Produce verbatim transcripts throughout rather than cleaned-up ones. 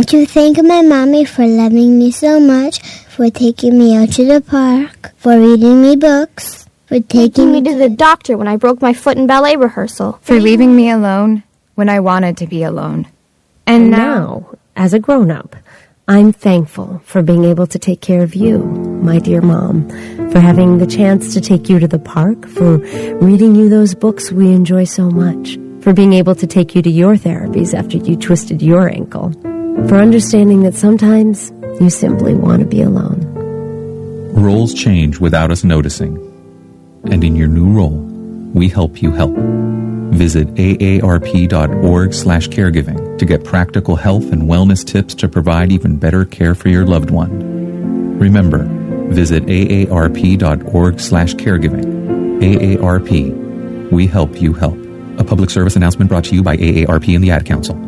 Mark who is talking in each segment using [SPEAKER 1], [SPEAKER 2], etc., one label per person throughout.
[SPEAKER 1] want to thank my mommy for loving me so much, for taking me out to the park, for reading me books, for taking,
[SPEAKER 2] taking me to the doctor when I broke my foot in ballet rehearsal,
[SPEAKER 3] for leaving me alone when I wanted to be alone. And,
[SPEAKER 4] and
[SPEAKER 3] now,
[SPEAKER 4] now, as a grown-up, I'm thankful for being able to take care of you, my dear Mom, for having the chance to take you to the park, for reading you those books we enjoy so much, for being able to take you to your therapies after you twisted your ankle, for understanding that sometimes you simply want to be alone.
[SPEAKER 5] Roles change without us noticing. And in your new role, we help you help. Visit aarp.org slash caregiving to get practical health and wellness tips to provide even better care for your loved one. Remember, visit aarp.org slash caregiving. A A R P. We help you help. A public service announcement brought to you by A A R P and the Ad Council.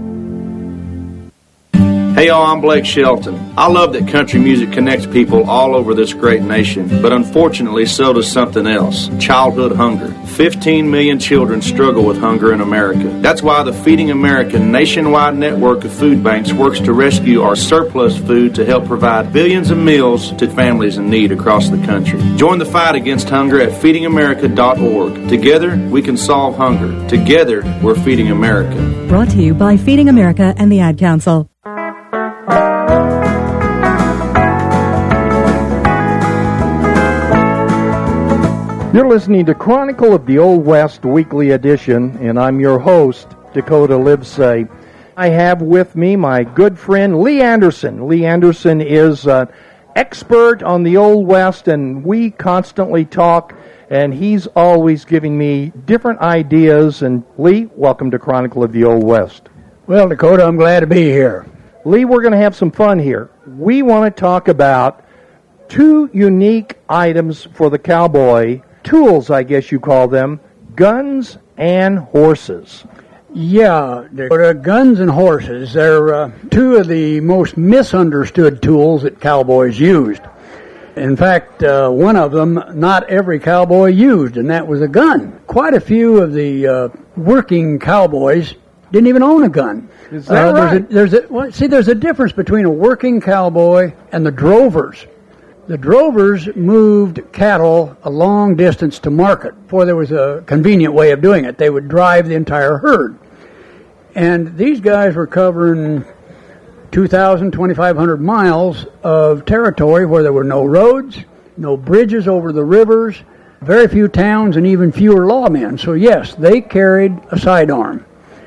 [SPEAKER 6] Hey y'all, I'm Blake Shelton. I love that country music connects people all over this great nation, but unfortunately so does something else, childhood hunger. fifteen million children struggle with hunger in America. That's why the Feeding America nationwide network of food banks works to rescue our surplus food to help provide billions of meals to families in need across the country. Join the fight against hunger at feeding america dot org. Together, we can solve hunger. Together, we're Feeding America.
[SPEAKER 7] Brought to you by Feeding America and the Ad Council.
[SPEAKER 8] You're listening to Chronicle of the Old West Weekly Edition, and I'm your host, Dakota Livesay. I have with me my good friend Lee Anderson. Lee Anderson is an expert on the Old West, and we constantly talk, and he's always giving me different ideas. And Lee, welcome to Chronicle of the Old West.
[SPEAKER 9] Well, Dakota, I'm glad to be here.
[SPEAKER 8] Lee, we're going to have some fun here. We want to talk about two unique items for the cowboy, tools, I guess you call them, guns and horses.
[SPEAKER 9] Yeah, Dakota, guns and horses, they're uh, two of the most misunderstood tools that cowboys used. In fact, uh, one of them, not every cowboy used, and that was a gun. Quite a few of the uh, working cowboys didn't even own a gun.
[SPEAKER 8] Is that
[SPEAKER 9] uh,
[SPEAKER 8] right?
[SPEAKER 9] There's a, there's a, well, see, there's a difference between a working cowboy and the drovers. The drovers moved cattle a long distance to market before there was a convenient way of doing it. They would drive the entire herd. And these guys were covering two thousand, twenty-five hundred miles of territory where there were no roads, no bridges over the rivers, very few towns, and even fewer lawmen. So yes, they carried a sidearm.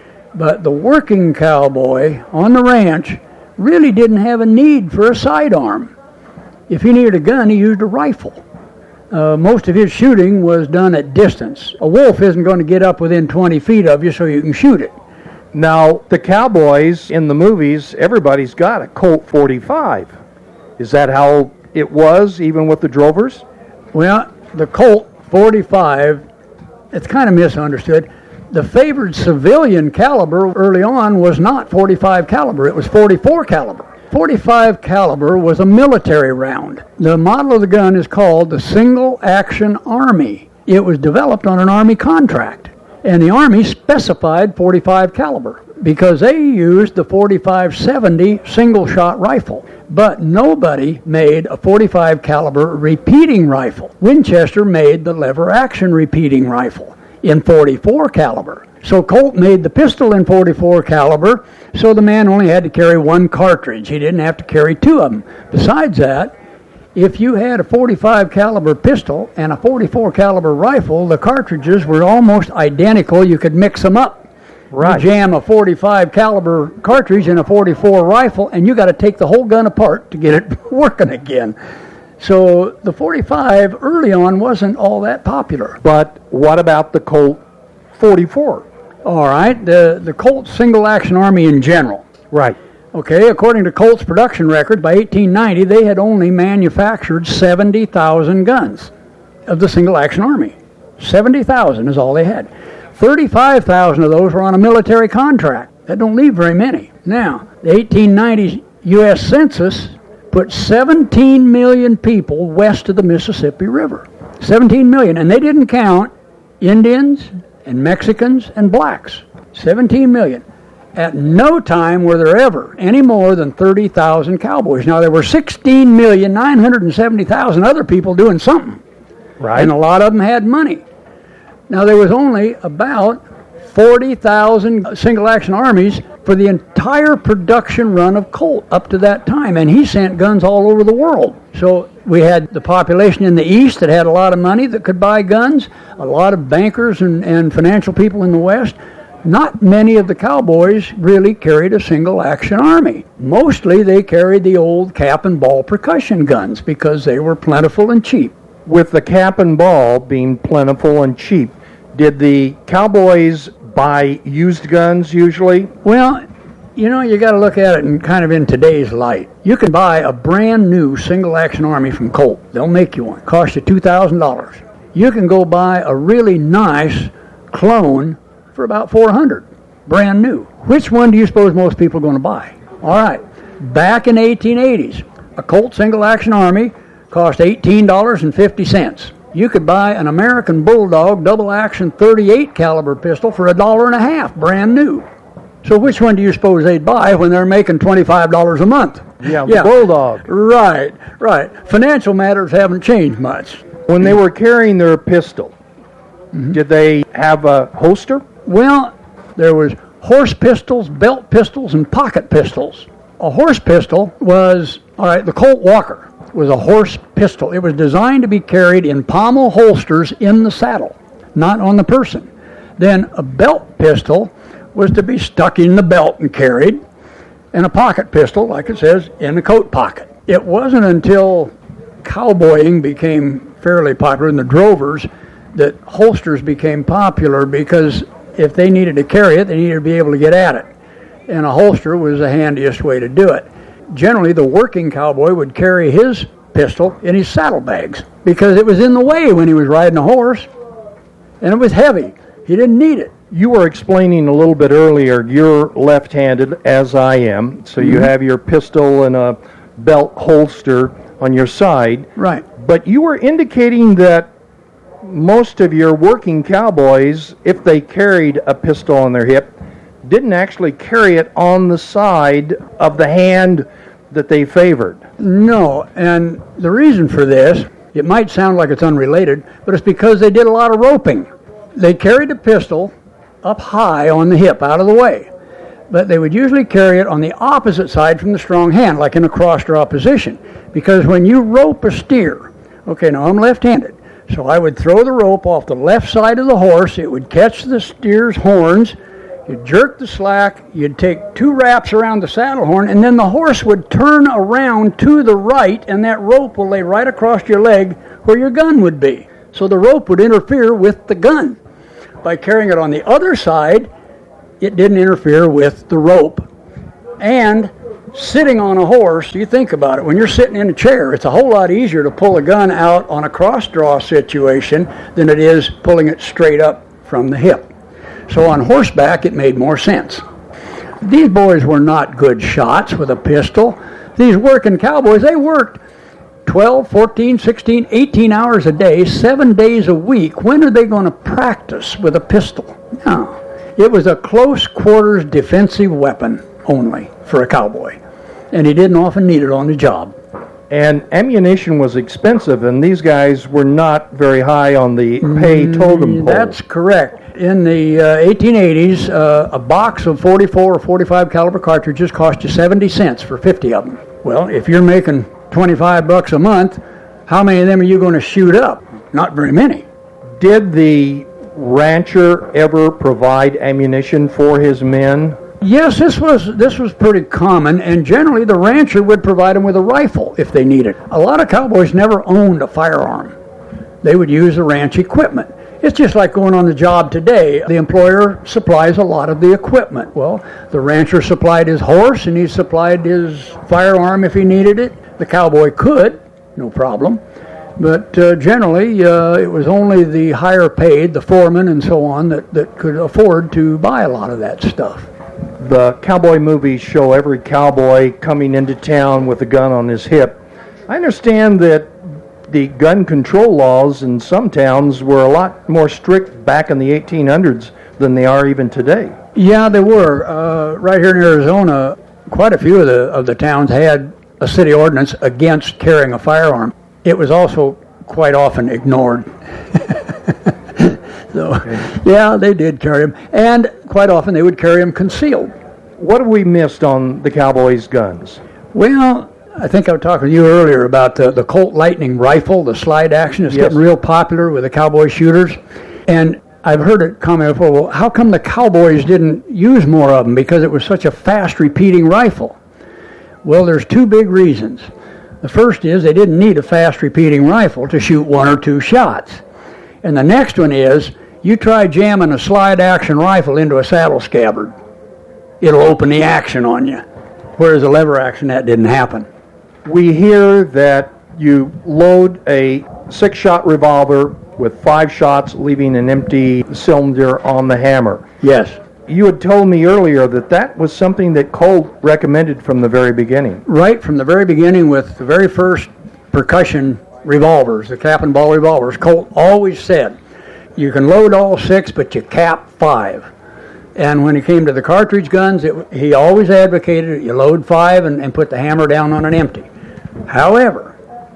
[SPEAKER 9] But the working cowboy on the ranch really didn't have a need for a sidearm. If he needed a gun, he used a rifle. Uh, most of his shooting was done at distance. A wolf isn't going to get up within twenty feet of you so you can shoot it.
[SPEAKER 8] Now, the cowboys in the movies, everybody's got a Colt forty-five. Is that how it was, even with the drovers?
[SPEAKER 9] Well, the Colt forty-five, it's kind of misunderstood. The favored civilian caliber early on was not forty-five caliber, it was forty-four caliber. forty-five caliber was a military round. The model of the gun is called the Single Action Army. It was developed on an Army contract, and the Army specified forty-five caliber because they used the forty-five seventy single-shot rifle. But nobody made a forty-five caliber repeating rifle. Winchester made the lever-action repeating rifle in forty-four caliber. So Colt made the pistol in forty-four caliber, so the man only had to carry one cartridge. He didn't have to carry two of them. Besides that, if you had a forty-five caliber pistol and a forty-four caliber rifle, the cartridges were almost identical. You could mix them up. Right. You jam a forty-five caliber cartridge in a forty-four rifle, and you got to take the whole gun apart to get it working again. So the forty-five early on wasn't all that popular.
[SPEAKER 8] But what about the Colt forty-four?
[SPEAKER 9] All right, the, the Colt Single Action Army in general.
[SPEAKER 8] Right.
[SPEAKER 9] Okay, according to Colt's production record, by eighteen ninety, they had only manufactured seventy thousand guns of the Single Action Army. seventy thousand is all they had. thirty-five thousand of those were on a military contract. That don't leave very many. Now, the eighteen ninety U S Census put seventeen million people west of the Mississippi River. seventeen million, and they didn't count Indians and Mexicans and blacks. seventeen million. At no time were there ever any more than thirty thousand cowboys. Now, there were sixteen million nine hundred seventy thousand other people doing something.
[SPEAKER 8] Right.
[SPEAKER 9] And a lot of them had money. Now, there was only about forty thousand single-action armies for the entire production run of Colt up to that time. And he sent guns all over the world. So we had the population in the East that had a lot of money that could buy guns, a lot of bankers and, and financial people in the West. Not many of the cowboys really carried a single-action army. Mostly they carried the old cap and ball percussion guns because they were plentiful and cheap.
[SPEAKER 8] With the cap and ball being plentiful and cheap, did the cowboys buy used guns usually?
[SPEAKER 9] Well, you know, you got to look at it in kind of in today's light. You can buy a brand new single-action army from Colt. They'll make you one. Cost you two thousand dollars. You can go buy a really nice clone for about four hundred dollars, brand new. Which one do you suppose most people are going to buy? All right, back in the eighteen eighties, a Colt single-action army cost eighteen dollars and fifty cents. You could buy an American Bulldog double-action thirty-eight caliber pistol for a dollar and a half, brand new. So which one do you suppose they'd buy when they're making twenty-five dollars a month?
[SPEAKER 8] Yeah, the yeah. Bulldog.
[SPEAKER 9] Right, right. Financial matters haven't changed much.
[SPEAKER 8] When they were carrying their pistol, mm-hmm. did they have a holster?
[SPEAKER 9] Well, there was horse pistols, belt pistols, and pocket pistols. A horse pistol was, all right, the Colt Walker was a horse pistol. It was designed to be carried in pommel holsters in the saddle, not on the person. Then a belt pistol was to be stuck in the belt and carried, and a pocket pistol, like it says, in the coat pocket. It wasn't until cowboying became fairly popular in the drovers that holsters became popular, because if they needed to carry it, they needed to be able to get at it. And a holster was the handiest way to do it. Generally, the working cowboy would carry his pistol in his saddlebags because it was in the way when he was riding a horse, and it was heavy. He didn't need it.
[SPEAKER 8] You were explaining a little bit earlier, you're left-handed, as I am, so you mm-hmm. have your pistol and a belt holster on your side.
[SPEAKER 9] Right.
[SPEAKER 8] But you were indicating that most of your working cowboys, if they carried a pistol on their hip, didn't actually carry it on the side of the hand that they favored.
[SPEAKER 9] No, and the reason for this, it might sound like it's unrelated, but it's because they did a lot of roping. They carried a pistol up high on the hip, out of the way, but they would usually carry it on the opposite side from the strong hand, like in a cross-draw position, because when you rope a steer, okay, now I'm left-handed, so I would throw the rope off the left side of the horse. It would catch the steer's horns. You'd jerk the slack. You'd take two wraps around the saddle horn, and then the horse would turn around to the right, and that rope will lay right across your leg where your gun would be. So the rope would interfere with the gun. By carrying it on the other side, it didn't interfere with the rope. And sitting on a horse, you think about it, when you're sitting in a chair, it's a whole lot easier to pull a gun out on a cross-draw situation than it is pulling it straight up from the hip. So on horseback, it made more sense. These boys were not good shots with a pistol. These working cowboys, they worked twelve, fourteen, sixteen, eighteen hours a day, seven days a week. When are they going to practice with a pistol? No. It was a close quarters defensive weapon only for a cowboy, and he didn't often need it on the job.
[SPEAKER 8] And ammunition was expensive, and these guys were not very high on the pay totem pole.
[SPEAKER 9] That's correct. In the uh, eighteen eighties, uh, a box of forty-four or forty-five caliber cartridges cost you seventy cents for fifty of them. Well, if you're making twenty-five bucks a month, how many of them are you going to shoot up? Not very many.
[SPEAKER 8] Did the rancher ever provide ammunition for his men?
[SPEAKER 9] Yes, this was this was pretty common, and generally the rancher would provide them with a rifle if they needed. A lot of cowboys never owned a firearm. They would use the ranch equipment. It's just like going on the job today. The employer supplies a lot of the equipment. Well, the rancher supplied his horse, and he supplied his firearm if he needed it. The cowboy could, no problem. But uh, generally, uh, it was only the higher paid, the foreman and so on, that, that could afford to buy a lot of that stuff.
[SPEAKER 8] The cowboy movies show every cowboy coming into town with a gun on his hip. I understand that the gun control laws in some towns were a lot more strict back in the eighteen hundreds than they are even today.
[SPEAKER 9] Yeah, they were. Uh, right here in Arizona, quite a few of the of the towns had a city ordinance against carrying a firearm. It was also quite often ignored. So, okay. Yeah, they did carry them, and quite often they would carry them concealed.
[SPEAKER 8] What have we missed on the Cowboys' guns?
[SPEAKER 9] Well, I think I was talking to you earlier about the, the Colt Lightning rifle, the slide action. It's yes. getting real popular with the cowboy shooters. And I've heard it commented before, well, how come the Cowboys didn't use more of them? Because it was such a fast repeating rifle. Well, there's two big reasons. The first is they didn't need a fast repeating rifle to shoot one or two shots. And the next one is, you try jamming a slide action rifle into a saddle scabbard. It'll open the action on you. Whereas a lever action, that didn't happen.
[SPEAKER 8] We hear that you load a six-shot revolver with five shots, leaving an empty cylinder on the hammer.
[SPEAKER 9] Yes.
[SPEAKER 8] You had told me earlier that that was something that Colt recommended from the very beginning.
[SPEAKER 9] Right, from the very beginning with the very first percussion revolvers, the cap and ball revolvers, Colt always said, you can load all six, but you cap five. And when it came to the cartridge guns, it, he always advocated you load five and, and put the hammer down on an empty. However,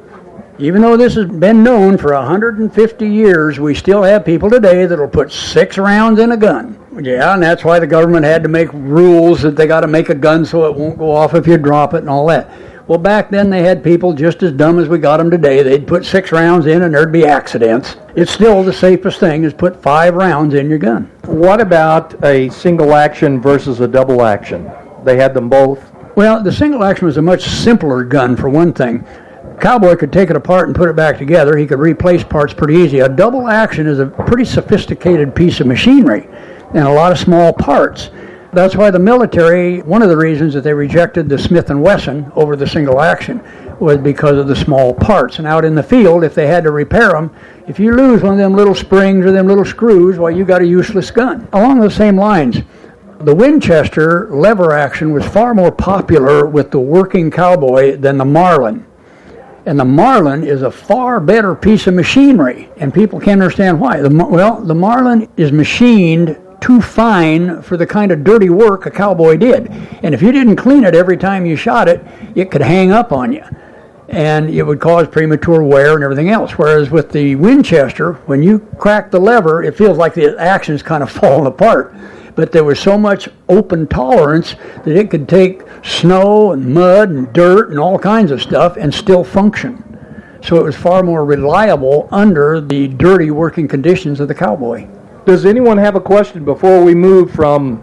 [SPEAKER 9] even though this has been known for one hundred fifty years, we still have people today that will put six rounds in a gun. Yeah, and that's why the government had to make rules that they got to make a gun so it won't go off if you drop it and all that. Well, back then they had people just as dumb as we got them today. They'd put six rounds in and there'd be accidents. It's still the safest thing is put five rounds in your gun.
[SPEAKER 8] What about a single action versus a double action? They had them both.
[SPEAKER 9] Well, the single action was a much simpler gun for one thing. Cowboy could take it apart and put it back together. He could replace parts pretty easy. A double action is a pretty sophisticated piece of machinery and a lot of small parts. That's why the military, one of the reasons that they rejected the Smith and Wesson over the single action was because of the small parts. And out in the field, if they had to repair them, if you lose one of them little springs or them little screws, well, you got a useless gun. Along those same lines, the Winchester lever action was far more popular with the working cowboy than the Marlin. And the Marlin is a far better piece of machinery, and people can't understand why. The, well, the Marlin is machined too fine for the kind of dirty work a cowboy did. And if you didn't clean it every time you shot it, it could hang up on you. And it would cause premature wear and everything else. Whereas with the Winchester, when you crack the lever, it feels like the action's kind of falling apart. But there was so much open tolerance that it could take snow and mud and dirt and all kinds of stuff and still function. So it was far more reliable under the dirty working conditions of the cowboy.
[SPEAKER 8] Does anyone have a question before we move from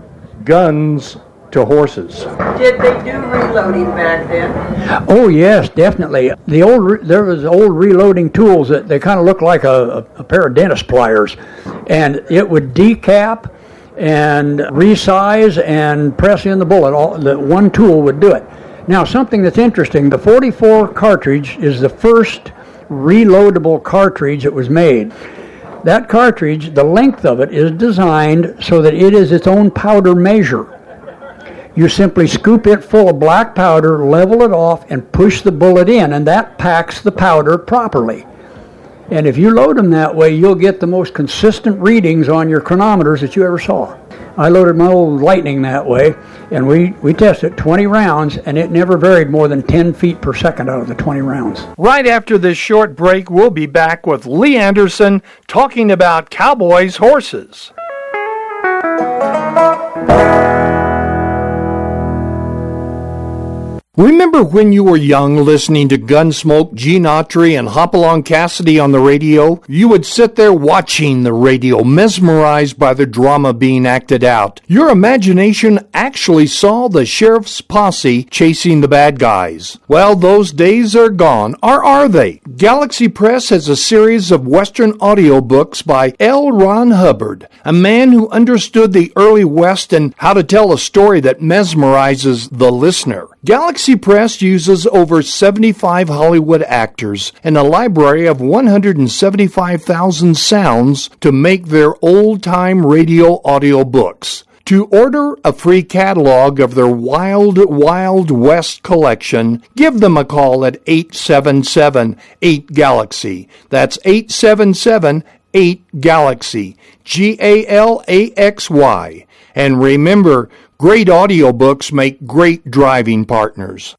[SPEAKER 8] guns to horses?
[SPEAKER 10] Did they do reloading back then?
[SPEAKER 9] Oh yes, definitely. The old re- there was old reloading tools that they kind of looked like a, a, a pair of dentist pliers, and it would decap and resize and press in the bullet. All the one tool would do it. Now, something that's interesting: the forty-four cartridge is the first reloadable cartridge that was made. That cartridge, the length of it is designed so that it is its own powder measure. You simply scoop it full of black powder, level it off, and push the bullet in, and that packs the powder properly. And if you load them that way, you'll get the most consistent readings on your chronometers that you ever saw. I loaded my old Lightning that way, and we, we tested twenty rounds, and it never varied more than ten feet per second out of the twenty rounds.
[SPEAKER 11] Right after this short break, we'll be back with Lee Anderson talking about Cowboys' horses. Remember when you were young listening to Gunsmoke, Gene Autry, and Hopalong Cassidy on the radio? You would sit there watching the radio, mesmerized by the drama being acted out. Your imagination actually saw the sheriff's posse chasing the bad guys. Well, those days are gone. Or are they? Galaxy Press has a series of Western audiobooks by L. Ron Hubbard, a man who understood the early West and how to tell a story that mesmerizes the listener. Galaxy Press uses over seventy-five Hollywood actors and a library of one hundred seventy-five thousand sounds to make their old-time radio audiobooks. To order a free catalog of their Wild Wild West collection, give them a call at eight seven seven, eight Galaxy. That's eight seven seven, eight Galaxy. G A L A X Y. And remember, great audiobooks make great driving partners.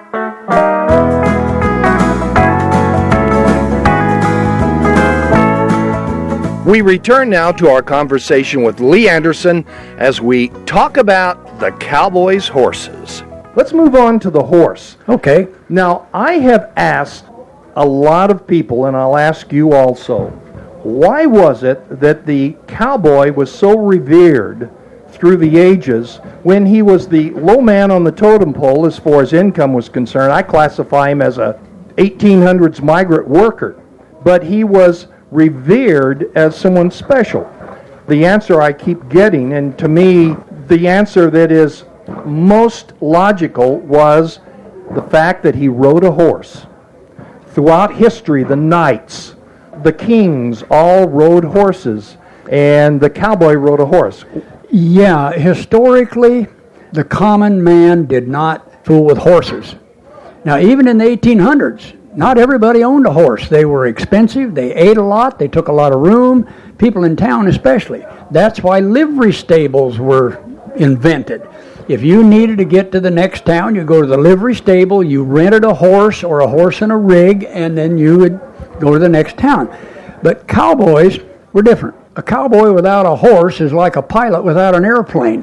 [SPEAKER 11] We return now to our conversation with Lee Anderson as we talk about the Cowboys' horses. Let's move on to the horse.
[SPEAKER 9] Okay.
[SPEAKER 11] Now, I have asked a lot of people, and I'll ask you also, why was it that the cowboy was so revered through the ages when he was the low man on the totem pole as far as income was concerned? I classify him as a eighteen hundreds migrant worker, but he was revered as someone special. The answer I keep getting, and to me, the answer that is most logical, was the fact that he rode a horse. Throughout history, the knights, the kings all rode horses, and the cowboy rode a horse.
[SPEAKER 9] Yeah, historically, the common man did not fool with horses. Now, even in the eighteen hundreds, not everybody owned a horse. They were expensive, they ate a lot, they took a lot of room, people in town especially. That's why livery stables were invented. If you needed to get to the next town, you go to the livery stable, you rented a horse or a horse and a rig, and then you would go to the next town. But cowboys were different. A cowboy without a horse is like a pilot without an airplane.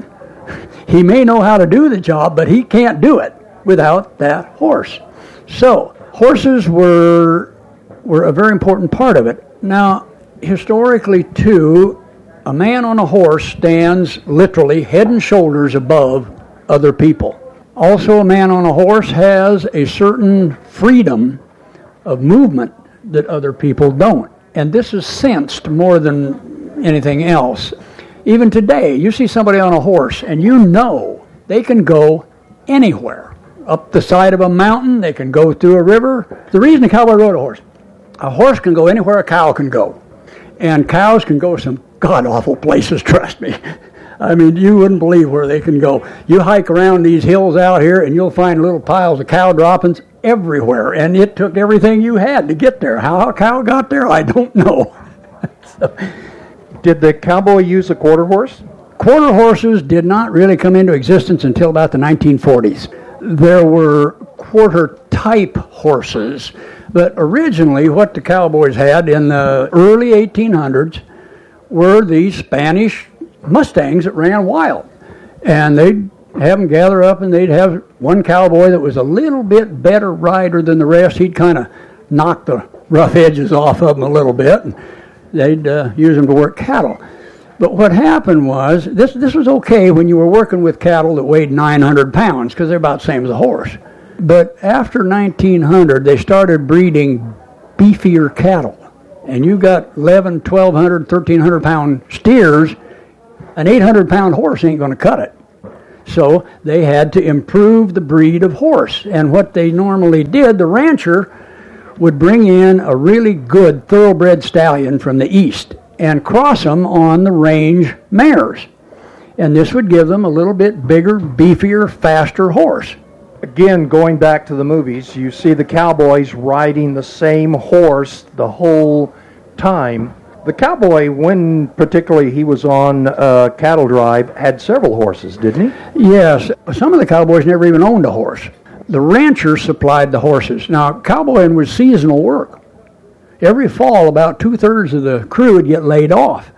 [SPEAKER 9] He may know how to do the job, but he can't do it without that horse. So, horses were were a very important part of it. Now, historically, too, a man on a horse stands literally head and shoulders above other people. Also, a man on a horse has a certain freedom of movement that other people don't. And this is sensed more than anything else. Even today, you see somebody on a horse, and you know they can go anywhere. Up the side of a mountain, they can go through a river. The reason a cowboy rode a horse, a horse can go anywhere a cow can go. And cows can go some god-awful places, trust me. I mean, you wouldn't believe where they can go. You hike around these hills out here, and you'll find little piles of cow droppings everywhere. And it took everything you had to get there. How a cow got there, I don't know. So,
[SPEAKER 11] did the cowboy use a quarter horse?
[SPEAKER 9] Quarter horses did not really come into existence until about the nineteen forties. There were quarter-type horses, but originally what the cowboys had in the early eighteen hundreds were these Spanish Mustangs that ran wild. And they'd have them gather up, and they'd have one cowboy that was a little bit better rider than the rest. He'd kind of knock the rough edges off of them a little bit, and they'd uh, use them to work cattle. But what happened was, this this was okay when you were working with cattle that weighed nine hundred pounds, because they're about the same as a horse. But after nineteen hundred, they started breeding beefier cattle. And you got eleven, twelve hundred, thirteen hundred pound steers, an eight hundred pound horse ain't going to cut it. So they had to improve the breed of horse. And what they normally did, the rancher would bring in a really good thoroughbred stallion from the east and cross them on the range mares. And this would give them a little bit bigger, beefier, faster horse.
[SPEAKER 11] Again, going back to the movies, you see the cowboys riding the same horse the whole time. The cowboy, when particularly he was on uh, cattle drive, had several horses, didn't he?
[SPEAKER 9] Yes. Some of the cowboys never even owned a horse. The ranchers supplied the horses. Now, cowboying was seasonal work. Every fall, about two-thirds of the crew would get laid off.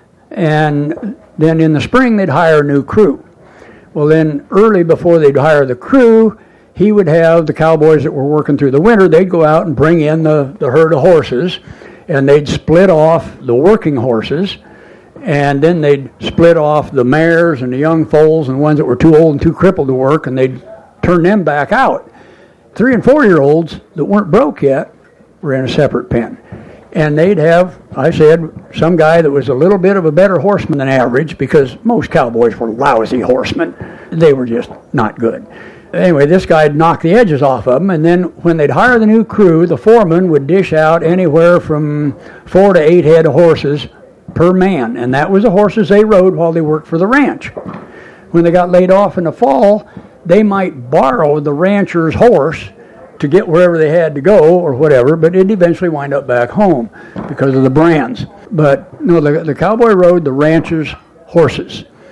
[SPEAKER 9] And then in the spring, they'd hire a new crew. Well, then early before they'd hire the crew, he would have the cowboys that were working through the winter, they'd go out and bring in the, the herd of horses, and they'd split off the working horses, and then they'd split off the mares and the young foals and the ones that were too old and too crippled to work, and they'd turn them back out. Three- and four-year-olds that weren't broke yet were in a separate pen. And they'd have, I said, some guy that was a little bit of a better horseman than average, because most cowboys were lousy horsemen. They were just not good. Anyway, this guy'd knock the edges off of them, and then when they'd hire the new crew, the foreman would dish out anywhere from four to eight head of horses per man, and that was the horses they rode while they worked for the ranch. When they got laid off in the fall, they might borrow the rancher's horse to get wherever they had to go or whatever, but it'd eventually wind up back home because of the brands. But no, the, the cowboy rode the rancher's horses.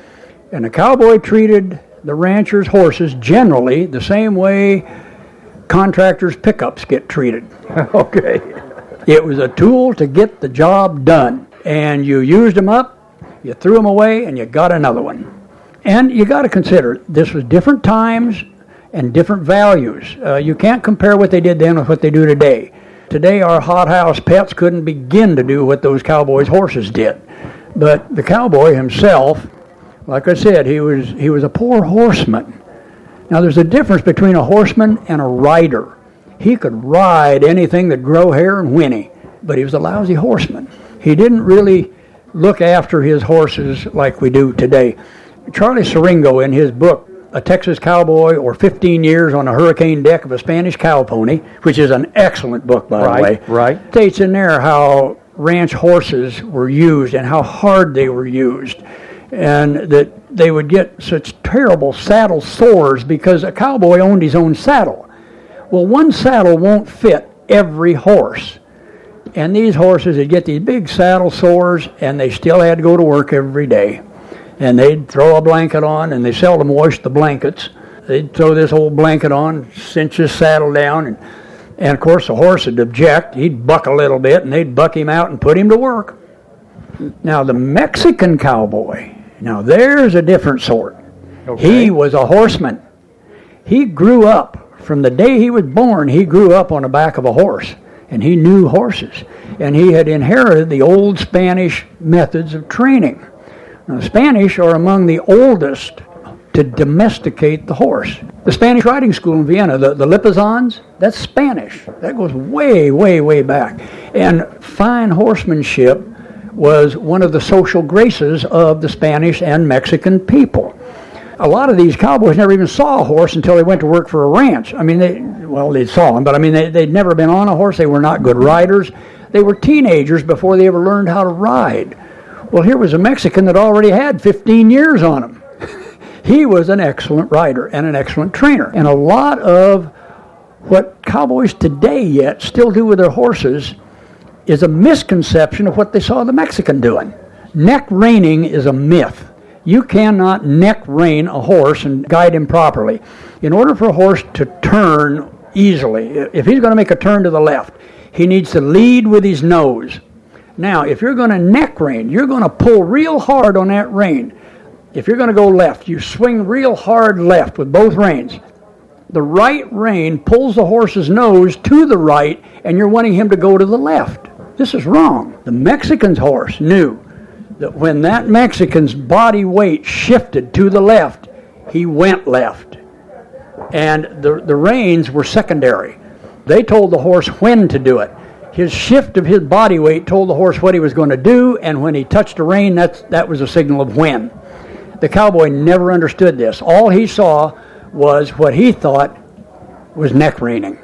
[SPEAKER 9] And the cowboy treated the rancher's horses generally the same way contractors' pickups get treated.
[SPEAKER 8] Okay.
[SPEAKER 9] It was a tool to get the job done. And you used them up, you threw them away, and you got another one. And you got to consider, this was different times and different values. Uh, you can't compare what they did then with what they do today. Today, our hothouse pets couldn't begin to do what those cowboys' horses did. But the cowboy himself, like I said, he was he was a poor horseman. Now, there's a difference between a horseman and a rider. He could ride anything that grow hair and whinny, but he was a lousy horseman. He didn't really look after his horses like we do today. Charlie Siringo, in his book, A Texas Cowboy or fifteen years on a Hurricane Deck of a Spanish Cow Pony, which is an excellent book, by
[SPEAKER 8] right,
[SPEAKER 9] the way,
[SPEAKER 8] right.
[SPEAKER 9] states in there how ranch horses were used and how hard they were used, and that they would get such terrible saddle sores because a cowboy owned his own saddle. Well, one saddle won't fit every horse. And these horses would get these big saddle sores, and they still had to go to work every day. And they'd throw a blanket on, and they seldom washed the blankets. They'd throw this old blanket on, cinch his saddle down, and, and of course the horse would object. He'd buck a little bit, and they'd buck him out and put him to work. Now, the Mexican cowboy, now there's a different sort. Okay. He was a horseman. He grew up, from the day he was born, he grew up on the back of a horse. And he knew horses. And he had inherited the old Spanish methods of training. Now, the Spanish are among the oldest to domesticate the horse. The Spanish riding school in Vienna, the, the Lipizans, that's Spanish. That goes way, way, way back. And fine horsemanship was one of the social graces of the Spanish and Mexican people. A lot of these cowboys never even saw a horse until they went to work for a ranch. I mean, they, well, they saw them, but I mean, they, they'd never been on a horse. They were not good riders. They were teenagers before they ever learned how to ride. Well, here was a Mexican that already had fifteen years on him. He was an excellent rider and an excellent trainer. And a lot of what cowboys today yet still do with their horses is a misconception of what they saw the Mexican doing. Neck reining is a myth. You cannot neck rein a horse and guide him properly. In order for a horse to turn easily, if he's going to make a turn to the left, he needs to lead with his nose. Now, if you're going to neck rein, you're going to pull real hard on that rein. If you're going to go left, you swing real hard left with both reins. The right rein pulls the horse's nose to the right, and you're wanting him to go to the left. This is wrong. The Mexican's horse knew that when that Mexican's body weight shifted to the left, he went left. And the, the reins were secondary. They told the horse when to do it. His shift of his body weight told the horse what he was going to do, and when he touched the rein, that's, that was a signal of when. The cowboy never understood this. All he saw was what he thought was neck reining.